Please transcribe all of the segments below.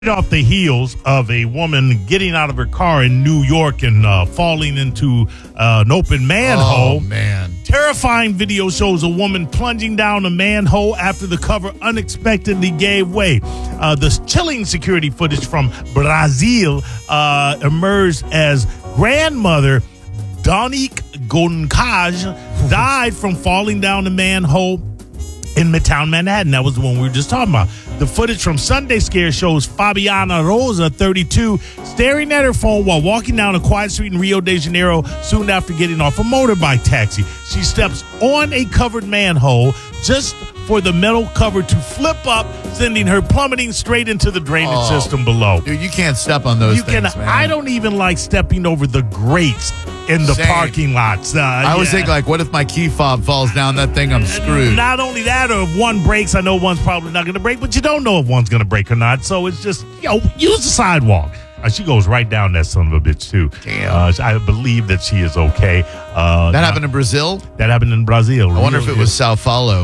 off the heels of a woman getting out of her car in New York and falling into an open manhole. Oh, man. Terrifying video shows a woman plunging down a manhole after the cover unexpectedly gave way. The chilling security footage from Brazil emerged as grandmother Donique Goncalves died from falling down the manhole in Midtown Manhattan. That was the one we were just talking about. The footage from Sunday Scare shows Fabiana Rosa, 32, staring at her phone while walking down a quiet street in Rio de Janeiro soon after getting off a motorbike taxi. She steps on a covered manhole just for the metal cover to flip up, sending her plummeting straight into the drainage system below. Dude, you can't step on those things, man. I don't even like stepping over the grates in the parking lots. I always think, like, what if my key fob falls down that thing? I'm screwed. Not only that, or if one breaks, I know one's probably not going to break, but you don't know if one's going to break or not. So it's just, use the sidewalk. She goes right down that son of a bitch, too. Damn. I believe that she is okay. That happened in Brazil? That happened in Brazil. I wonder if it was Sao Paulo.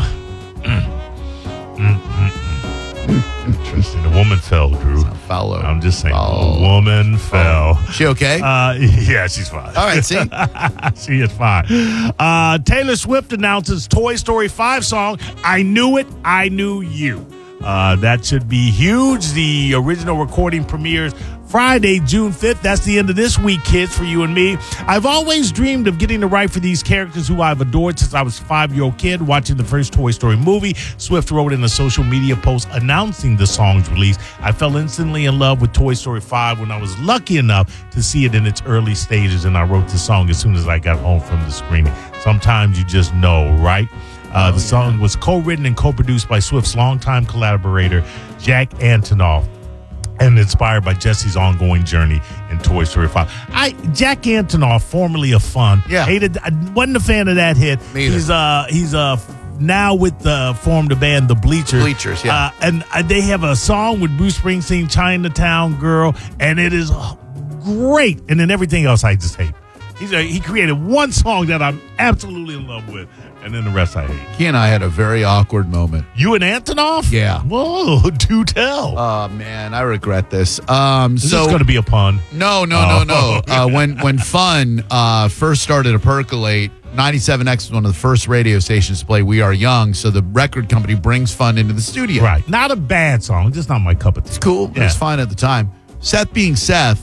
Interesting. The woman fell, Drew. Sao Paulo. I'm just saying. The woman fell. She okay? Yeah, she's fine. All right, see? She is fine. Taylor Swift announces Toy Story 5 song, I Knew It, I Knew You. That should be huge. The original recording premieres Friday, June 5th. That's the end of this week, kids, for you and me. I've always dreamed of getting to write for these characters who I've adored since I was a 5-year-old kid watching the first Toy Story movie. Swift wrote in a social media post announcing the song's release. I fell instantly in love with Toy Story 5 when I was lucky enough to see it in its early stages, and I wrote the song as soon as I got home from the screening. Sometimes you just know, right? The song was co-written and co-produced by Swift's longtime collaborator, Jack Antonoff, and inspired by Jesse's ongoing journey in Toy Story 5. Jack Antonoff, formerly of Fun, I wasn't a fan of that hit. Me either. He's now formed a band, The Bleachers. Bleachers, yeah. And they have a song with Bruce Springsteen, Chinatown Girl, and it is great. And then everything else I just hate. He created one song that I'm absolutely in love with, and then the rest I hate. He and I had a very awkward moment. You and Antonoff? Yeah. Whoa, do tell. Oh, man, I regret this. Is this going to be a pun? No. When Fun first started to percolate, 97X was one of the first radio stations to play We Are Young, so the record company brings Fun into the studio. Right. Not a bad song, just not my cup of tea. It's cool, but it's fine at the time. Seth being Seth,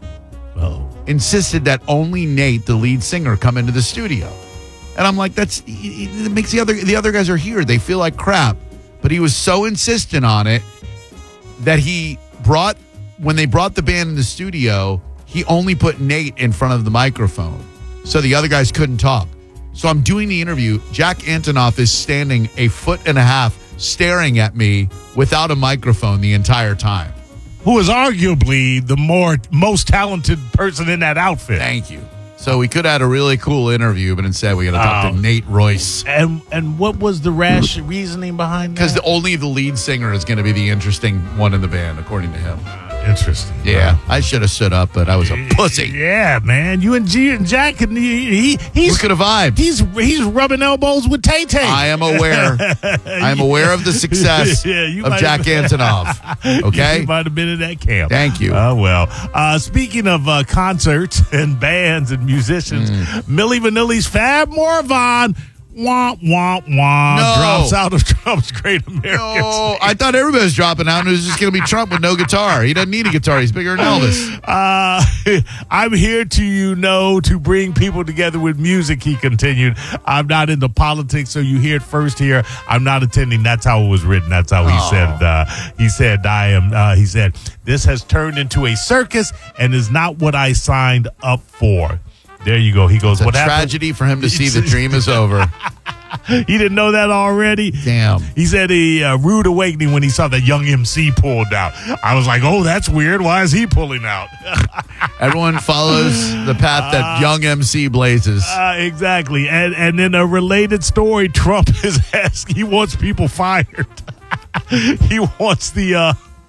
insisted that only Nate, the lead singer, come into the studio. And I'm like, it makes the other guys are here. They feel like crap. But he was so insistent on it that when they brought the band in the studio, he only put Nate in front of the microphone. So the other guys couldn't talk. So I'm doing the interview. Jack Antonoff is standing 1.5 feet staring at me without a microphone the entire time. Who is arguably the most talented person in that outfit. Thank you. So we could have had a really cool interview, but instead we got to talk to Nate Royce. And what was the rash reasoning behind that? Because only the lead singer is going to be the interesting one in the band, according to him. Interesting. Yeah, I should have stood up, but I was a pussy. Yeah, man. You and Jack, and he's we could have vibed. He's rubbing elbows with Tay-Tay. I am aware. I am aware of the success of Jack Antonoff. Okay, you might have been in that camp. Thank you. Oh well. Speaking of concerts and bands and musicians, Milli Vanilli's Fab Morvan. Womp, womp, womp. Drops out of Trump's Great American No, I thought everybody was dropping out and it was just going to be Trump with no guitar. He doesn't need a guitar. He's bigger than Elvis. I'm here to bring people together with music, he continued. I'm not into politics, so you hear it first here. I'm not attending. That's how it was written. That's how he said. He said, this has turned into a circus and is not what I signed up for. There you go. He goes, it's a tragedy for him to see the dream is over. He didn't know that already? Damn. He said a rude awakening when he saw that Young MC pulled out. I was like, oh, that's weird. Why is he pulling out? Everyone follows the path that Young MC blazes. Exactly. And in a related story, Trump is asking, he wants people fired. He wants the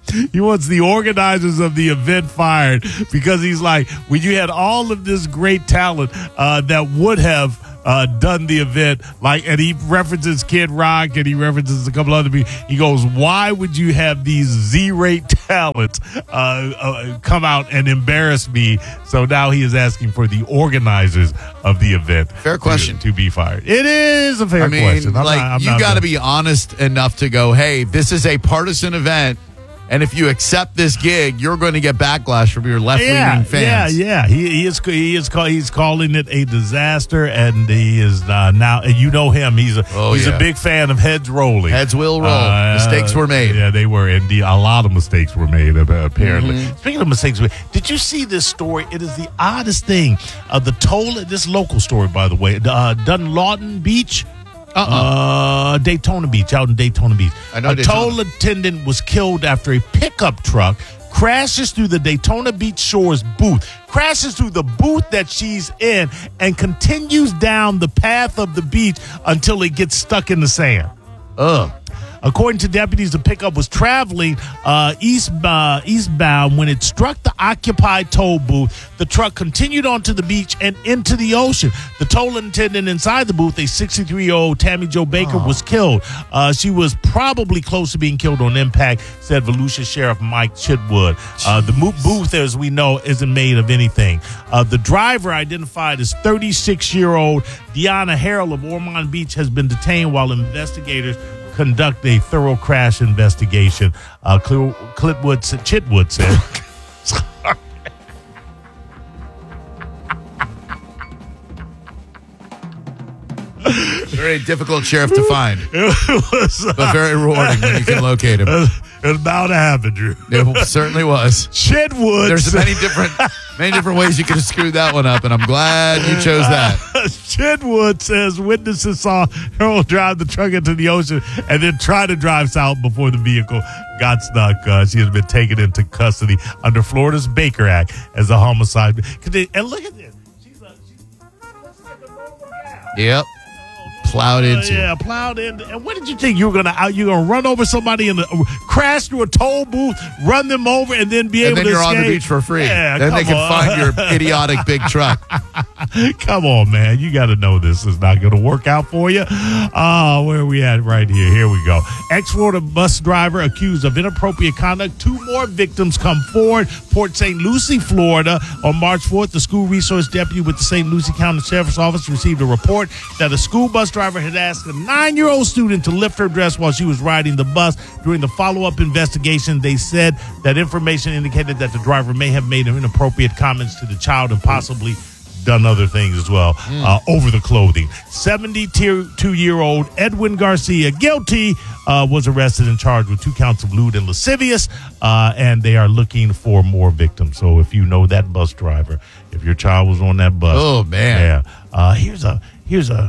He wants the organizers of the event fired because he's like, when you had all of this great talent that would have done the event, like, and he references Kid Rock and he references a couple other people. He goes, why would you have these Z-rate talents come out and embarrass me? So now he is asking for the organizers of the event. Fair question. To be fired. It is a fair question. You got to be honest enough to go, hey, this is a partisan event. And if you accept this gig, you're going to get backlash from your left-leaning fans. Yeah. He's calling it a disaster, and he is now. And you know him. He's a big fan of heads rolling. Heads will roll. Mistakes were made. Yeah, they were. Indeed, a lot of mistakes were made. Apparently. Speaking of mistakes, did you see this story? It is the oddest thing. This local story, by the way, Dunlawton Beach. Daytona Beach, out in Daytona Beach. A toll attendant was killed after a pickup truck crashes through the Daytona Beach Shores booth, crashes through the booth that she's in, and continues down the path of the beach until it gets stuck in the sand. According to deputies, the pickup was traveling eastbound when it struck the occupied toll booth. The truck continued onto the beach and into the ocean. The toll attendant inside the booth, a 63-year-old Tammy Jo Baker, was killed. She was probably close to being killed on impact, said Volusia Sheriff Mike Chitwood. The booth, as we know, isn't made of anything. The driver, identified as 36-year-old Deanna Harrell of Ormond Beach, has been detained while investigators conduct a thorough crash investigation. Chitwood said. Very difficult sheriff to find, but very rewarding when you can locate him. It's bound to happen, Drew. It certainly was. Chitwood. There's many different ways you could have screwed that one up, and I'm glad you chose that. Chitwood says witnesses saw Harold drive the truck into the ocean and then try to drive south before the vehicle got stuck. She has been taken into custody under Florida's Baker Act as a homicide. And look at this. She's like a normal gal. Yep. Plowed into. Plowed in. And what did you think? You were gonna run over somebody and crash through a toll booth, run them over, and then be able to escape? And then you're on the beach for free. Yeah, then they can find your idiotic big truck. Come on, man. You got to know this is not going to work out for you. Where are we at right here? Here we go. Ex-Florida bus driver accused of inappropriate conduct. 2 more victims come forward. Port St. Lucie, Florida. On March 4th, the school resource deputy with the St. Lucie County Sheriff's Office received a report that a school bus driver had asked a 9-year-old student to lift her dress while she was riding the bus. During the follow-up investigation, they said that information indicated that the driver may have made inappropriate comments to the child and possibly done other things as well over the clothing. 72-year-old Edwin Garcia, guilty, was arrested and charged with 2 counts of lewd and lascivious, and they are looking for more victims. So if you know that bus driver, if your child was on that bus, oh man, here's a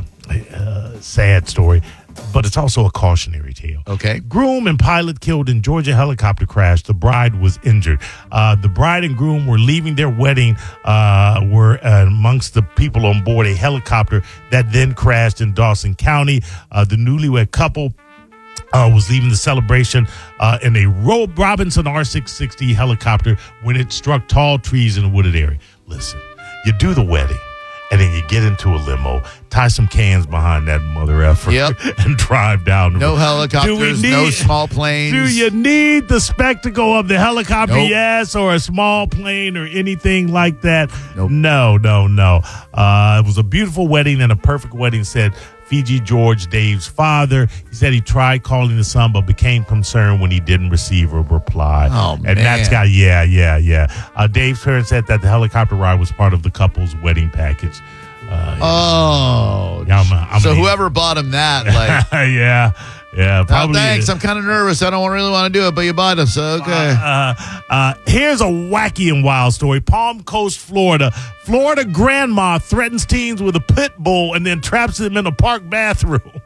sad story, but it's also a cautionary tale. Okay. Groom and pilot killed in Georgia helicopter crash. The bride was injured. The bride and groom were leaving their wedding, were amongst the people on board a helicopter that then crashed in Dawson County. The newlywed couple was leaving the celebration in a Robinson R660 helicopter when it struck tall trees in a wooded area. Listen, you do the wedding, and then you get into a limo, tie some cans behind that mother effer, and drive down the road. No helicopters, no small planes. Do you need the spectacle of the helicopter? Nope. Yes, or a small plane or anything like that? Nope. No. It was a beautiful wedding and a perfect wedding, said Fiji George, Dave's father. He said he tried calling the son, but became concerned when he didn't receive a reply. Oh, man. And that's got, Dave's parents said that the helicopter ride was part of the couple's wedding package. So whoever bought him that, like, probably. Thanks. I'm kind of nervous. I don't really want to do it, but you bought him, so okay. Here's a wacky and wild story. Palm Coast, Florida. Florida grandma threatens teens with a pit bull and then traps them in a park bathroom.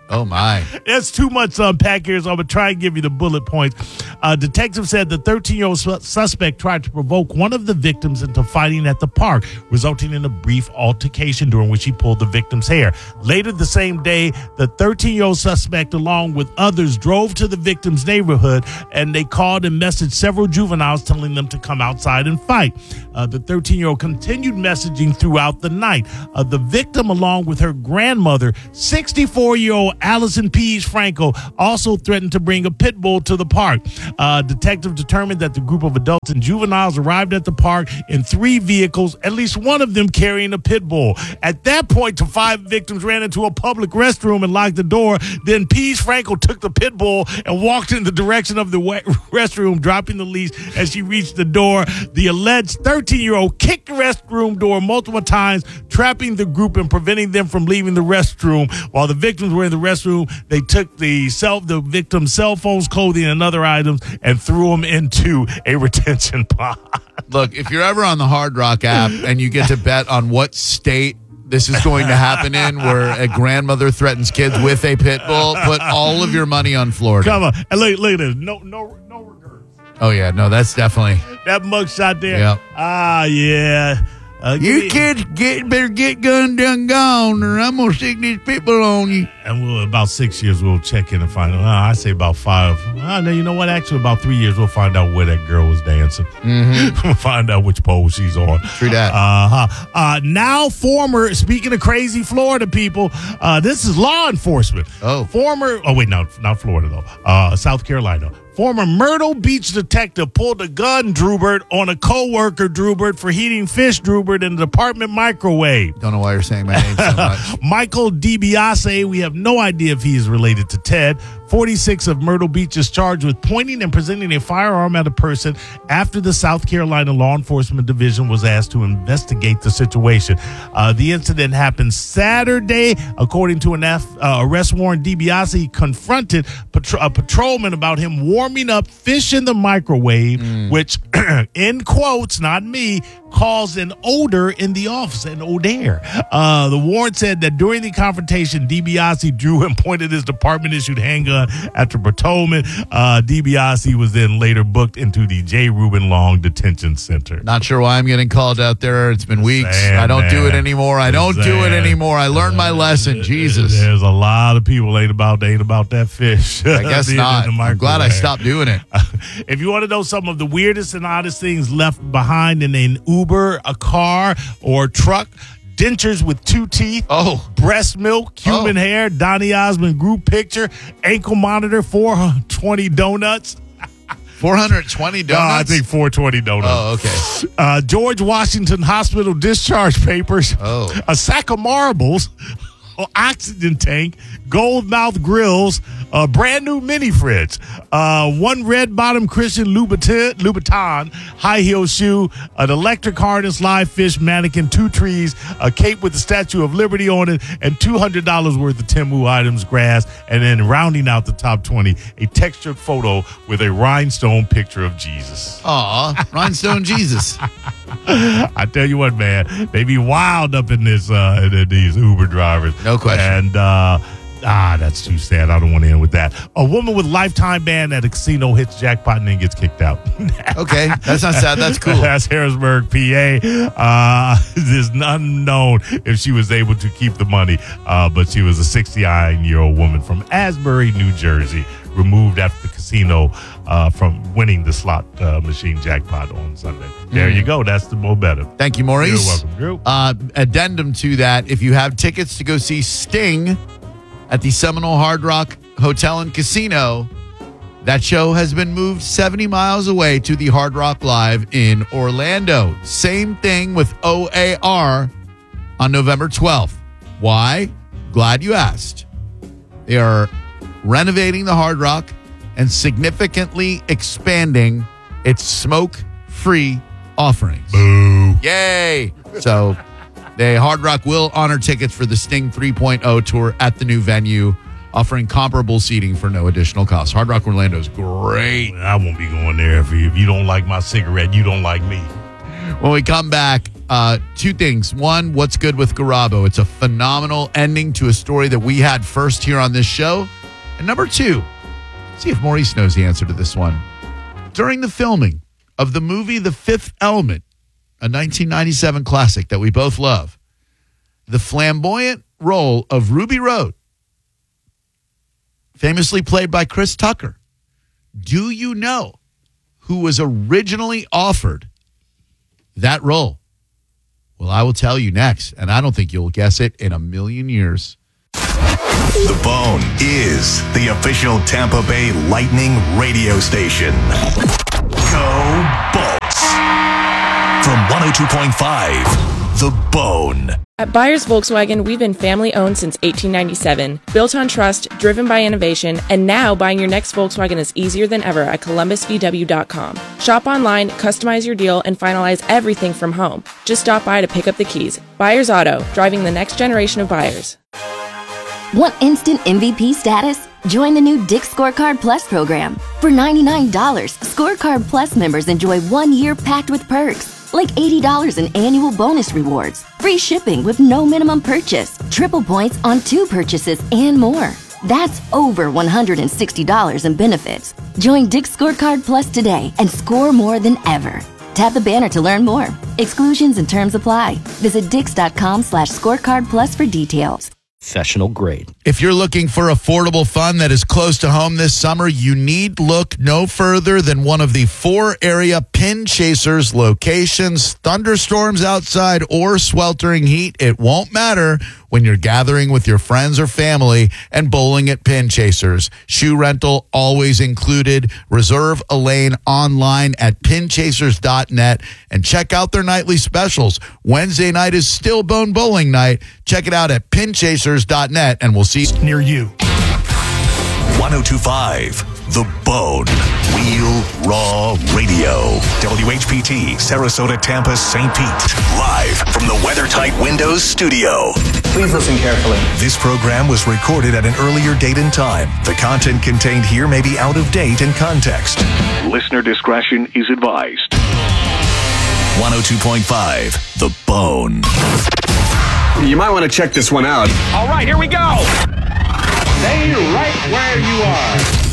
Oh, my. There's too much to unpack here, so I'm going to try and give you the bullet points. Detective said the 13-year-old suspect tried to provoke one of the victims into fighting at the park, resulting in a brief altercation during which he pulled the victim's hair. Later the same day, the 13-year-old suspect, along with others, drove to the victim's neighborhood, and they called and messaged several juveniles telling them to come outside and fight. The 13-year-old continued messaging throughout the night. The victim, along with her grandmother, 64-year-old Allison Pease Franco, also threatened to bring a pit bull to the park. Detectives determined that the group of adults and juveniles arrived at the park in 3 vehicles, at least one of them carrying a pit bull. At that point, the 5 victims ran into a public restroom and locked the door. Then Pease Franco took the pit bull and walked in the direction of the restroom, dropping the leash as she reached the door. The alleged 13-year-old kicked the restroom door multiple times, trapping the group and preventing them from leaving the restroom. While the victims were in the restroom, they took the victim's cell phones, clothing, and other items and threw them into a retention pond. Look, if you're ever on the Hard Rock app and you get to bet on what state this is going to happen in, where a grandmother threatens kids with a pit bull, put all of your money on Florida. Come on. And look at this. No regrets. Oh, yeah. No, that's definitely. That mugshot there. Yep. Yeah. You kids better get done gone, or I'm going to stick these people on you. And about 6 years, we'll check in and find out. I say about 5. No, you know what? Actually, about 3 years, we'll find out where that girl was dancing. Mm-hmm. We'll find out which pole she's on. True that. Now, speaking of crazy Florida people, this is law enforcement. Not Florida, though. South Carolina. Former Myrtle Beach detective pulled a gun, Drubert, on a co-worker, Drubert, for heating fish, Drubert, in the apartment microwave. Don't know why you're saying my name so much. Michael DiBiase, we have no idea if he is related to Ted. 46 of Myrtle Beach is charged with pointing and presenting a firearm at a person after the South Carolina Law Enforcement Division was asked to investigate the situation. The incident happened Saturday. According to an arrest warrant, DiBiase confronted a patrolman about him warming up fish in the microwave, which, in quotes, not me, caused an odor in the office, an odor. The warrant said that during the confrontation, DiBiase drew and pointed his department-issued handgun at the patrolman. DiBiase was then later booked into the J. Reuben Long Detention Center. Not sure why I'm getting called out there. It's been weeks. I don't do it anymore. I learned my lesson. Jesus. There's a lot of people ain't about that fish. I guess not. I'm glad I stopped doing it. If you want to know some of the weirdest and oddest things left behind in an Uber, a car, or truck, dentures with 2 teeth, breast milk, Cuban hair, Donny Osmond group picture, ankle monitor, 420 donuts. 420 donuts? No, I think 420 donuts. Oh, okay. George Washington Hospital discharge papers, a sack of marbles, oxygen tank, gold mouth grills, a brand new mini fridge, one red bottom Christian Louboutin high heel shoe, an electric harness, live fish mannequin, 2 trees, a cape with the Statue of Liberty on it, and $200 worth of Temu items, grass, and then rounding out the top 20, a textured photo with a rhinestone picture of Jesus. Aw, rhinestone Jesus. I tell you what, man, they be wild up in this these Uber drivers. No question. And that's too sad. I don't want to end with that. A woman with lifetime ban at a casino hits jackpot and then gets kicked out. Okay, that's not sad. That's cool. That's Harrisburg, PA. It's unknown if she was able to keep the money, but she was a 69-year-old woman from Asbury, New Jersey, removed after the casino from winning the slot machine jackpot on Sunday. There you go. That's the Mo Better. Thank you, Maurice. You're welcome, Drew. Addendum to that, if you have tickets to go see Sting at the Seminole Hard Rock Hotel and Casino, that show has been moved 70 miles away to the Hard Rock Live in Orlando. Same thing with OAR on November 12th. Why? Glad you asked. They are renovating the Hard Rock and significantly expanding its smoke-free offerings. Boo. Yay! So the Hard Rock will honor tickets for the Sting 3.0 tour at the new venue, offering comparable seating for no additional cost. Hard Rock Orlando is great. I won't be going there if you don't like my cigarette, you don't like me. When we come back, Two things. One, what's good with Garabo? It's a phenomenal ending to a story that we had first here on this show. And number two, see if Maurice knows the answer to this one. During the filming of the movie The Fifth Element, a 1997 classic that we both love, the flamboyant role of Ruby Road, famously played by Chris Tucker, do you know who was originally offered that role? Well, I will tell you next, and I don't think you'll guess it in a million years. The Bone is the official Tampa Bay Lightning radio station. Go Bolts! From 102.5, The Bone. At Byers Volkswagen, we've been family-owned since 1897, built on trust, driven by innovation, and now buying your next Volkswagen is easier than ever at ColumbusVW.com. Shop online, customize your deal, and finalize everything from home. Just stop by to pick up the keys. Byers Auto, driving the next generation of buyers. Want instant MVP status? Join the new Dick's Scorecard Plus program. For $99, Scorecard Plus members enjoy 1 year packed with perks, like $80 in annual bonus rewards, free shipping with no minimum purchase, triple points on 2 purchases, and more. That's over $160 in benefits. Join Dick's Scorecard Plus today and score more than ever. Tap the banner to learn more. Exclusions and terms apply. Visit Dix.com/scorecard plus for details. Professional grade. If you're looking for affordable fun that is close to home this summer, you need look no further than one of the 4 area Pin Chasers locations. Thunderstorms outside or sweltering heat, it won't matter when you're gathering with your friends or family and bowling at Pin Chasers. Shoe rental always included. Reserve a lane online at pinchasers.net and check out their nightly specials. Wednesday night is still Bone Bowling night. Check it out at pinchasers.net and we'll see you Near you. 102.5, The Bone. Wheel Raw Radio. WHPT, Sarasota, Tampa, St. Pete. Live from the WeatherTight Windows studio. Please listen carefully. This program was recorded at an earlier date and time. The content contained here may be out of date in context. Listener discretion is advised. 102.5, The Bone. You might want to check this one out. All right, here we go. Stay right where you are.